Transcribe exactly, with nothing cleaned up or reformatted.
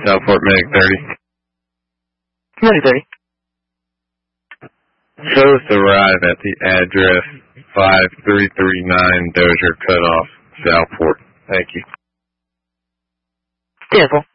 Southport Medic thirty. Medic thirty. Both arrive at the address five three three nine Dozier Cutoff, Southport. Thank you. Beautiful.